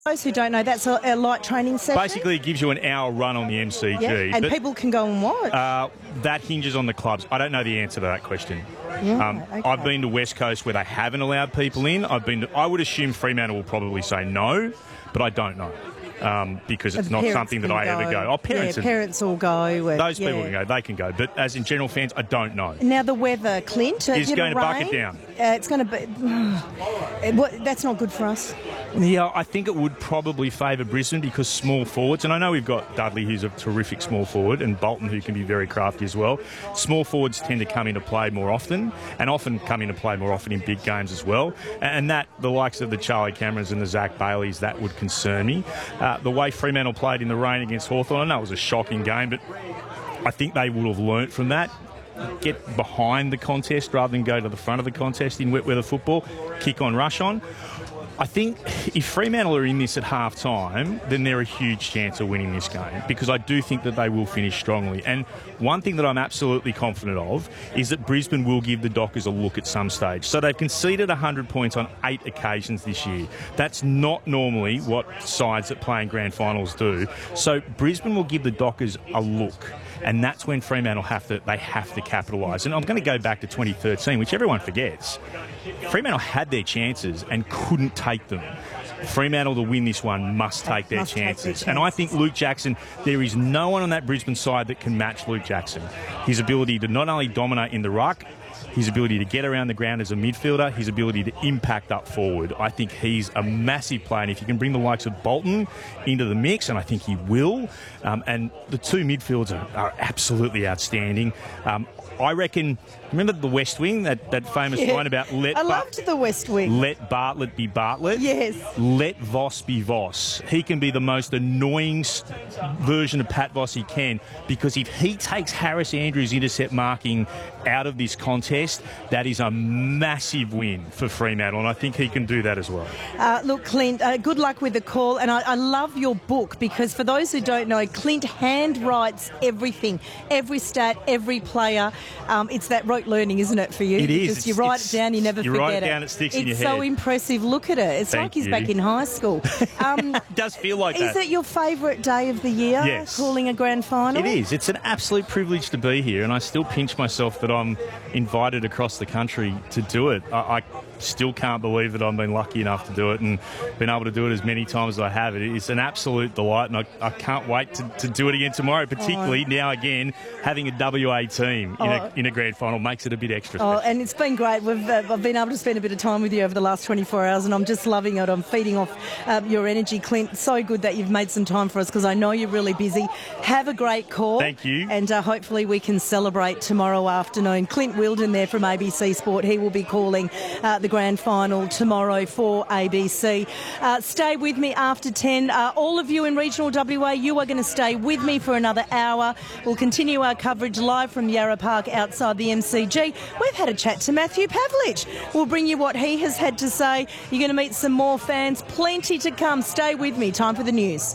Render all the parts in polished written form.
Those who don't know, that's a light training session. Basically, it gives you an hour run on the MCG. Yeah, and people can go and watch. That hinges on the clubs. I don't know the answer to that question. Yeah, okay. I've been to West Coast where they haven't allowed people in. I would assume Fremantle will probably say no, but I don't know. Because it's not something that I ever go. Oh, parents will go. Those people can go. They can go. But as in general fans, I don't know. Now the weather, Clint, is going to bucket down. It's going to be. That's not good for us. Yeah, I think it would probably favour Brisbane because small forwards, and I know we've got Dudley, who's a terrific small forward, and Bolton, who can be very crafty as well. Small forwards tend to come into play more often, and often come into play more often in big games as well. And that, the likes of the Charlie Camerons and the Zach Baileys, that would concern me. The way Fremantle played in the rain against Hawthorn, I know it was a shocking game, but I think they would have learnt from that. Get behind the contest rather than go to the front of the contest in wet weather football. Kick on, rush on. I think if Fremantle are in this at half-time, then they're a huge chance of winning this game because I do think that they will finish strongly. And one thing that I'm absolutely confident of is that Brisbane will give the Dockers a look at some stage. So they've conceded 100 points on 8 occasions this year. That's not normally what sides that play in grand finals do. So Brisbane will give the Dockers a look. And that's when Fremantle have to capitalise. And I'm going to go back to 2013, which everyone forgets. Fremantle had their chances and couldn't take them. Fremantle to win this one must take their chances. And I think Luke Jackson, there is no one on that Brisbane side that can match Luke Jackson. His ability to not only dominate in the ruck, his ability to get around the ground as a midfielder, his ability to impact up forward. I think he's a massive player. And if you can bring the likes of Bolton into the mix, and I think he will, and the two midfields are absolutely outstanding. I reckon, remember the West Wing, that famous line about loved the West Wing. Let Bartlett be Bartlett. Yes. Let Voss be Voss. He can be the most annoying version of Pat Voss he can, because if he takes Harris Andrews' intercept marking out of this contest, that is a massive win for Fremantle, and I think he can do that as well. Look, Clint, good luck with the call, and I love your book because for those who don't know, Clint handwrites everything, every stat, every player. It's that rote learning, isn't it, for you? It is. Because you write it down, you never forget it. You write it down, it sticks in your head. It's so impressive. Look at it. It's like he's back in high school. It does feel like that. Is it your favourite day of the year, yes, calling a grand final? It is. It's an absolute privilege to be here, and I still pinch myself that I'm invited across the country to do it. I still can't believe that I've been lucky enough to do it and been able to do it as many times as I have. It's an absolute delight, and I can't wait to do it again tomorrow, particularly now again having a WA team in a grand final makes it a bit extra special. And it's been great. I've been able to spend a bit of time with you over the last 24 hours and I'm just loving it. I'm feeding off your energy, Clint. So good that you've made some time for us because I know you're really busy. Have a great call. Thank you. And hopefully we can celebrate tomorrow afternoon. Clint Wilden there from ABC Sport. He will be calling the grand final tomorrow for ABC. Stay with me after 10. All of you in regional WA, you are going to stay with me for another hour. We'll continue our coverage live from Yarra Park outside the MCG. We've had a chat to Matthew Pavlich. We'll bring you what he has had to say. You're going to meet some more fans. Plenty to come. Stay with me. Time for the news.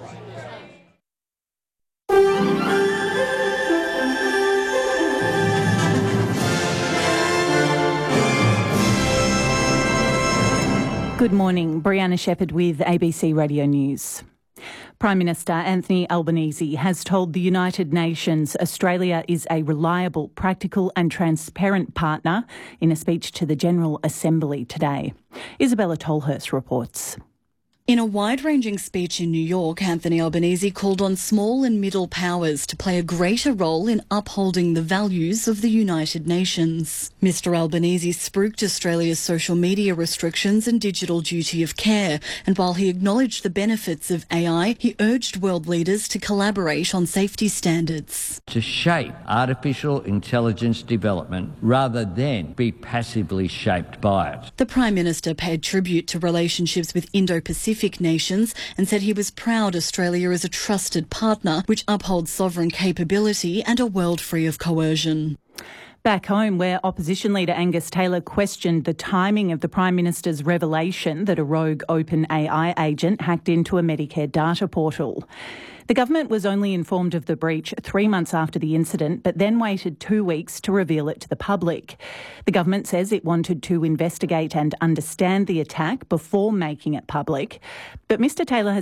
Good morning. Brianna Shepherd with ABC Radio News. Prime Minister Anthony Albanese has told the United Nations Australia is a reliable, practical and transparent partner in a speech to the General Assembly today. Isabella Tolhurst reports. In a wide-ranging speech in New York, Anthony Albanese called on small and middle powers to play a greater role in upholding the values of the United Nations. Mr Albanese spruiked Australia's social media restrictions and digital duty of care, and while he acknowledged the benefits of AI, he urged world leaders to collaborate on safety standards. To shape artificial intelligence development rather than be passively shaped by it. The Prime Minister paid tribute to relationships with Indo-Pacific nations and said he was proud Australia is a trusted partner which upholds sovereign capability and a world free of coercion. Back home, where opposition leader Angus Taylor questioned the timing of the Prime Minister's revelation that a rogue OpenAI agent hacked into a Medicare data portal. The government was only informed of the breach 3 months after the incident, but then waited 2 weeks to reveal it to the public. The government says it wanted to investigate and understand the attack before making it public, but Mr Taylor has